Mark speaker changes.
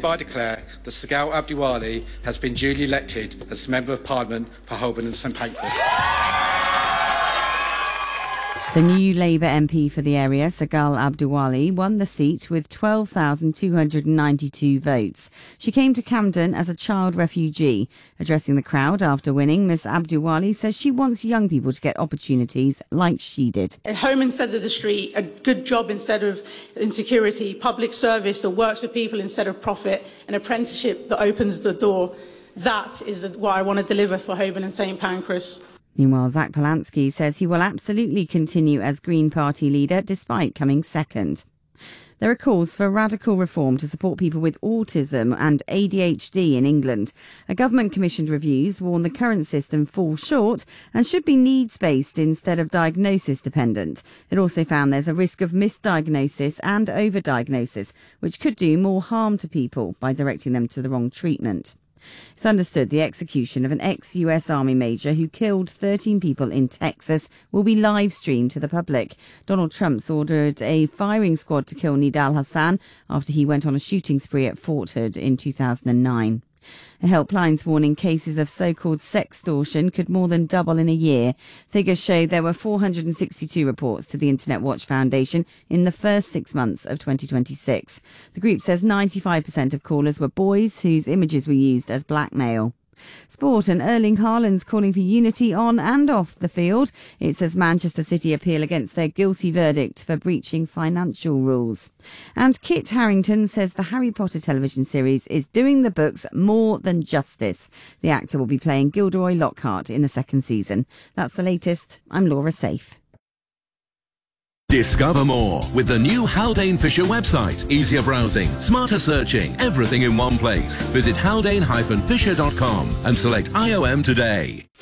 Speaker 1: hereby declare that Sagal Abdiwali has been duly elected as Member of Parliament for Holborn and St Pancras.
Speaker 2: The new Labour MP for the area, Sagal Abdiwali, won the seat with 12,292 votes. She came to Camden as a child refugee. Addressing the crowd after winning, Ms Abdiwali says she wants young people to get opportunities like she did.
Speaker 3: A home instead of the street, a good job instead of insecurity, public service that works for people instead of profit, an apprenticeship that opens the door. That is what I want to deliver for Holborn and St Pancras.
Speaker 2: Meanwhile, Zach Polanski says he will absolutely continue as Green Party leader despite coming second. There are calls for radical reform to support people with autism and ADHD in England. A government-commissioned reviews warn the current system falls short and should be needs-based instead of diagnosis-dependent. It also found there's a risk of misdiagnosis and overdiagnosis, which could do more harm to people by directing them to the wrong treatment. It's understood the execution of an ex-US Army major who killed 13 people in Texas will be live-streamed to the public. Donald Trump's ordered a firing squad to kill Nidal Hassan after he went on a shooting spree at Fort Hood in 2009. A helpline's warning cases of so-called sextortion could more than double in a year. Figures show there were 462 reports to the Internet Watch Foundation in the first 6 months of 2026. The group says 95% of callers were boys whose images were used as blackmail. Sport, and Erling Haaland's calling for unity on and off the field. It says Manchester City appeal against their guilty verdict for breaching financial rules. And Kit Harington says the Harry Potter television series is doing the books more than justice. The actor will be playing Gilderoy Lockhart in the second season. That's the latest. I'm Laura Safe.
Speaker 4: Discover more with the new Haldane Fisher website. Easier browsing, smarter searching, everything in one place. Visit haldane-fisher.com and select IOM today.